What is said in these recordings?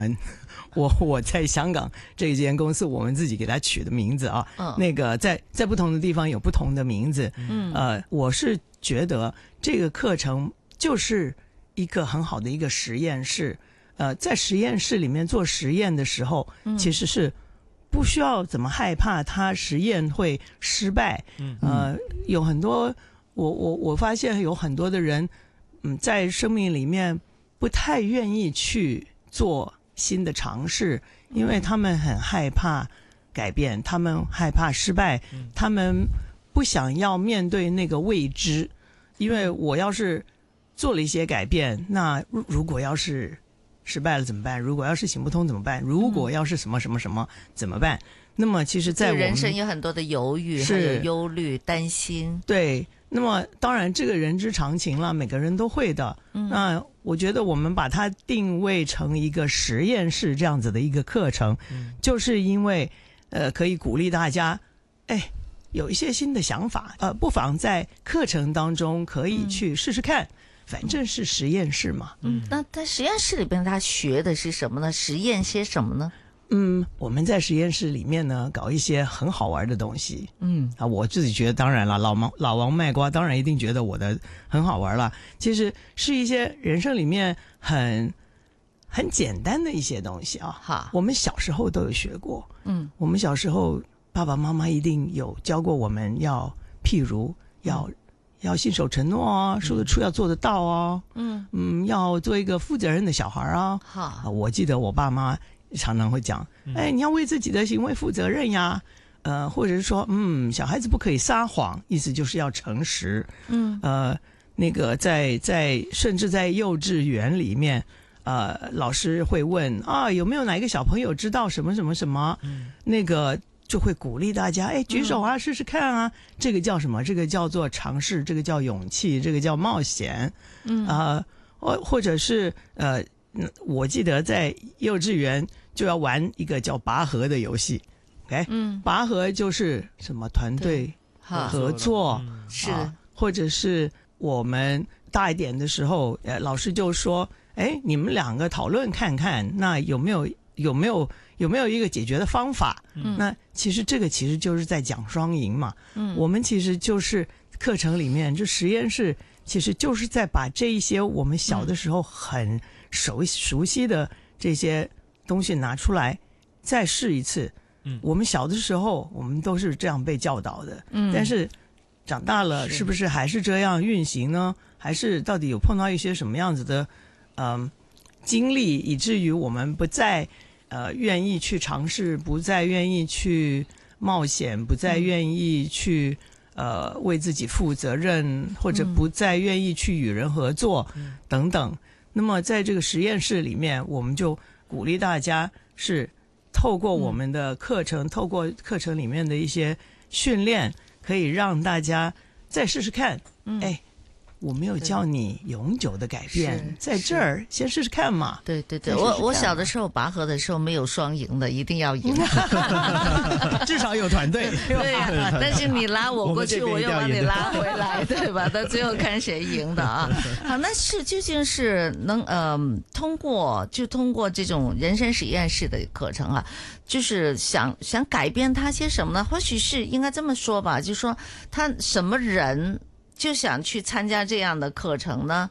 我在香港这间公司，我们自己给它取的名字啊，那个在不同的地方有不同的名字。我是觉得这个课程就是一个很好的一个实验室。在实验室里面做实验的时候，其实是不需要怎么害怕它实验会失败。有很多我发现有很多的人，在生命里面不太愿意去做新的尝试，因为他们很害怕改变，他们害怕失败，他们不想要面对那个未知。因为我要是做了一些改变，那如果要是失败了怎么办？如果要是行不通怎么办？如果要是什么什么什么怎么办？那么其实在我们人生有很多的犹豫，还有忧虑、担心。 对，那么当然这个人之常情了，每个人都会的。那我觉得我们把它定位成一个实验室这样子的一个课程，就是因为可以鼓励大家，有一些新的想法，不妨在课程当中可以去试试看。反正是实验室嘛。 那在实验室里边他学的是什么呢？实验些什么呢？ 我们在实验室里面呢，搞一些很好玩的东西。我自己觉得，当然了，老王卖瓜，当然一定觉得我的很好玩了。其实是一些人生里面很简单的一些东西啊。我们小时候都有学过。我们小时候爸爸妈妈一定有教过我们譬如要信守承诺啊，说得出要做得到啊。要做一个负责任的小孩啊。我记得我爸妈常常会讲，你要为自己的行为负责任呀。或者是说，小孩子不可以撒谎，意思就是要诚实。那个甚至在幼稚园里面，老师会问有没有哪一个小朋友知道什么什么什么，那个就会鼓励大家，举手啊，试试看啊。这个叫什么？这个叫做尝试，这个叫勇气，这个叫冒险。或者是我记得在幼稚园就要玩一个叫拔河的游戏。拔河就是什么团队合作，是，或者是我们大一点的时候，老师就说，你们两个讨论看看，那有没有一个解决的方法？那其实这个就是在讲双赢嘛。我们其实就是课程里面，这实验室其实就是在把这一些我们小的时候很熟悉的这些东西拿出来，再试一次。我们小的时候，我们都是这样被教导的。但是长大了，是不是还是这样运行呢？还是到底有碰到一些什么样子的经历，以至于我们不再愿意去尝试，不再愿意去冒险，不再愿意去为自己负责任，或者不再愿意去与人合作等等。那么在这个实验室里面，我们就鼓励大家是透过我们的课程，透过课程里面的一些训练，可以让大家再试试看。我没有教你永久的改变，在这儿先试试看嘛。 对，我小的时候拔河的时候没有双赢的，一定要赢， 至少有团队。 对呀，但是你拉我过去，我又把你拉回来，对吧？到最后看谁赢的啊。好，那究竟是能通过这种人生实验室的课程啊，就是想改变他些什么呢？或许是应该这么说吧，就是说他什么人就想去参加这样的课程呢？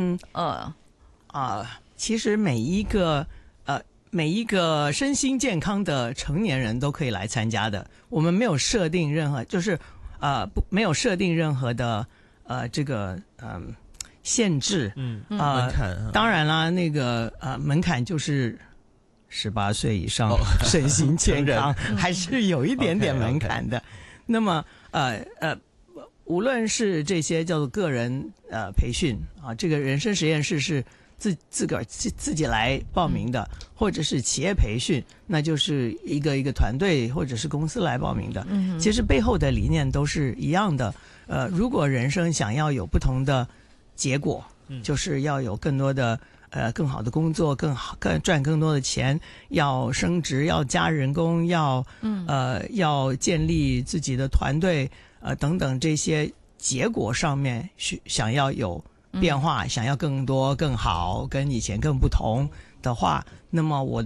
其实每一个身心健康的成年人都可以来参加的。我们没有设定任何，就是没有设定任何的这个限制。 门槛。 当然啦，那个门槛就是18岁以上，身心健康还是有一点点门槛的。那么无论是这些叫做个人培训这个人生实验室是自个儿自己来报名的，或者是企业培训，那就是一个团队或者是公司来报名的。其实背后的理念都是一样的。如果人生想要有不同的结果，就是要有更多的更好的工作，赚更多的钱，要升职，要加人工，要建立自己的团队。等等这些结果上面想要有变化，想要更多更好，跟以前更不同的话，那么我